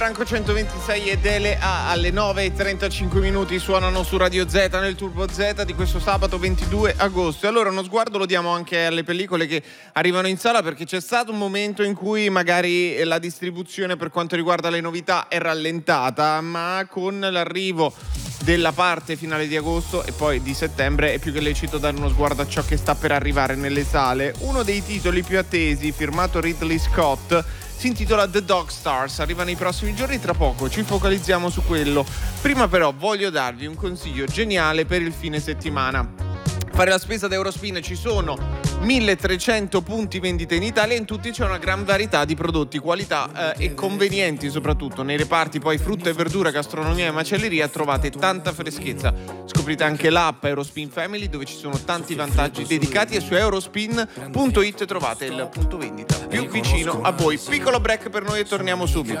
Franco 126 e Dele A alle 9:35 suonano su Radio Z nel Turbo Z di questo sabato 22 agosto. E allora uno sguardo lo diamo anche alle pellicole che arrivano in sala, perché c'è stato un momento in cui magari la distribuzione per quanto riguarda le novità è rallentata, ma con l'arrivo della parte finale di agosto e poi di settembre è più che lecito dare uno sguardo a ciò che sta per arrivare nelle sale. Uno dei titoli più attesi, firmato Ridley Scott, si intitola The Dog Stars, arriva nei prossimi giorni, tra poco ci focalizziamo su quello. Prima però voglio darvi un consiglio geniale per il fine settimana. Fare la spesa da Eurospin, ci sono 1300 punti vendita in Italia e in tutti c'è una gran varietà di prodotti, qualità e convenienti, soprattutto nei reparti poi frutta e verdura, gastronomia e macelleria trovate tanta freschezza. Scoprite anche l'app Eurospin Family, dove ci sono tanti vantaggi dedicati, e su eurospin.it trovate il punto vendita più vicino a voi. Piccolo break per noi e torniamo subito.